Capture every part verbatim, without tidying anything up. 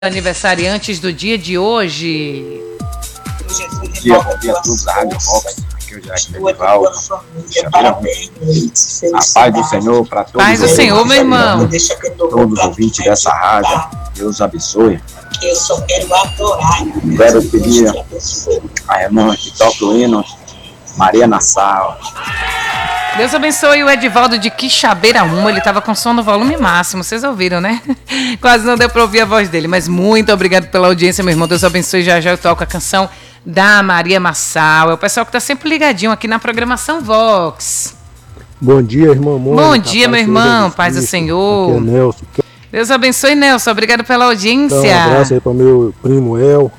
Aniversariantes do dia de hoje. Bom dia, bom dia a todos da Rádio Rox. Aqui é o Jack Medival. A paz do Senhor para todos. Paz do Senhor, meu irmão. Todos os ouvintes dessa rádio. Deus abençoe. Eu só quero adorar. Quero pedir a irmã que toca o hino, Maria Nassau. Deus abençoe o Edivaldo de Quixabeiraúma. Ele estava com som no volume máximo, vocês ouviram, né? Quase não deu para ouvir a voz dele, mas muito obrigado pela audiência, meu irmão. Deus abençoe. Já já eu toco a canção da Maria Nassau. É o pessoal que está sempre ligadinho aqui na programação Vox. Bom dia, irmão Mônica. Bom dia, meu irmão. Paz do Senhor. Aqui é Nelson. Deus abençoe, Nelson. Obrigado pela audiência. Então, um abraço aí para o meu primo El,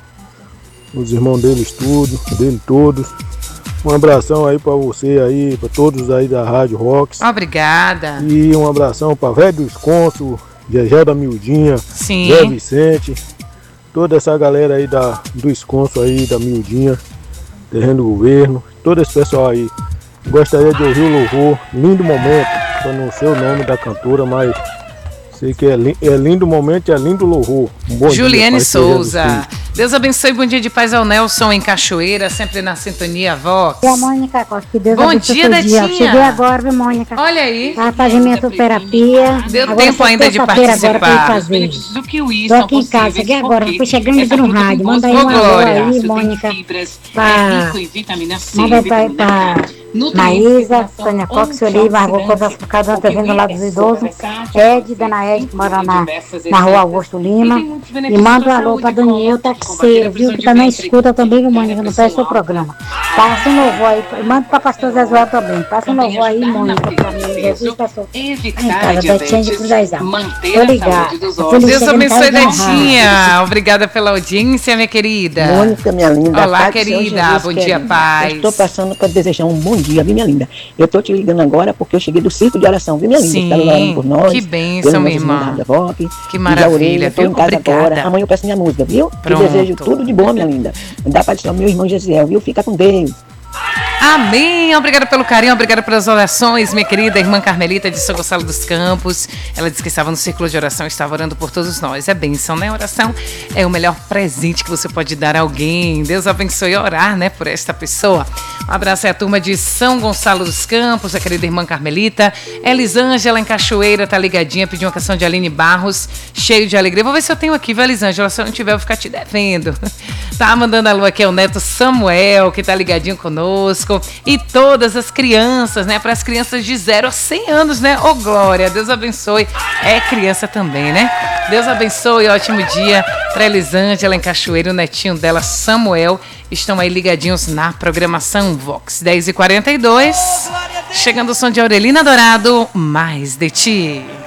os irmãos deles tudo, dele todos. Um abração aí pra você aí, pra todos aí da Rádio Rox. Obrigada. E um abração pra Velho do Esconso, Gegé da Miudinha, Sim. Zé Vicente, toda essa galera aí da, do Esconso aí, da Miudinha, Terreno do Governo, todo esse pessoal aí. Gostaria de ouvir o louvor, lindo momento, eu não sei o nome da cantora, mas sei que é, li, é lindo momento e é lindo louvor. Um bom Juliane dia, Souza. Deus abençoe, bom dia de paz ao Nelson em Cachoeira, sempre na sintonia Vox. E a Mônica Costa, que Deus bom abençoe dia, seu dia. Eu Netinha. cheguei agora, viu, Mônica? Olha aí. Vai fazer minha terapia. Deu agora tempo ainda de participar. Agora pra ir fazer. Tô aqui em casa, cheguei agora, fui chegando aqui no rádio. Manda aí Ô, uma boa Glória. aí, Mônica. Pra... Manda pra, pra Maísa, Sônia Cox, Oli, Margot Cotas, por causa da T V do lado dos idosos. Ed, Dona Ed, que mora na, na rua Augusto Lima. E manda um alô pra Daniel Taxeiro, viu? Que também escuta também, Mônica, no seu programa. Passa um louvor aí, manda pra pastor Zé Zoel também. Passa um louvor aí, Mônica, pra mim. Jesus passou em casa, Betinha de Cruzazal. Tô ligado. Deus abençoe, Betinha. Obrigada pela audiência, minha querida. Mônica, minha linda. Olá, querida. Bom dia, paz. Estou passando para desejar um bom dia, viu, minha linda? Eu estou te ligando agora porque eu cheguei do circo de oração, viu, minha linda? Sim, que tá orando por nós. Que bênção, minha irmã. Que maravilha, Estou em casa Obrigada. agora. Amanhã eu peço minha música, viu? Pronto. Te desejo tudo de bom, minha linda. Dá para ao meu irmão Gesiel, viu? Fica com Deus. Amém, obrigada pelo carinho, obrigada pelas orações, minha querida irmã Carmelita de São Gonçalo dos Campos. Ela disse que estava no círculo de oração e estava orando por todos nós. É bênção, né? Oração é o melhor presente que você pode dar a alguém. Deus abençoe orar, né, por esta pessoa. Um abraço aí à turma de São Gonçalo dos Campos, a querida irmã Carmelita. Elisângela em Cachoeira, tá ligadinha, pediu uma canção de Aline Barros, cheio de alegria. Vou ver se eu tenho aqui, viu, Elisângela? Se eu não tiver, eu vou ficar te devendo. Tá mandando alô aqui ao neto Samuel, que tá ligadinho conosco. E todas as crianças, né? Para as crianças de zero a cem anos, né? Ô, Glória, Deus abençoe. É criança também, né? Deus abençoe, ótimo dia para Elisângela em Cachoeira, o netinho dela, Samuel. Estão aí ligadinhos na programação Vox. dez e quarenta e dois. Chegando o som de Aurelina Dourado, Mais de Ti.